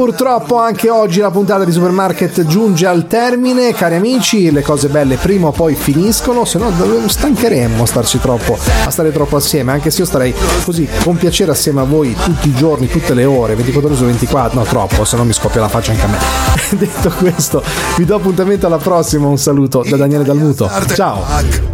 Purtroppo anche oggi la puntata di Supermarket giunge al termine, cari amici. Le cose belle prima o poi finiscono, se no stancheremmo a stare troppo assieme, anche se io starei così con piacere assieme a voi tutti i giorni, tutte le ore, 24 ore su 24. No, troppo, se no mi scoppia la faccia anche a me. Detto questo, vi do appuntamento alla prossima. Un saluto da Daniele Dalmuto, ciao.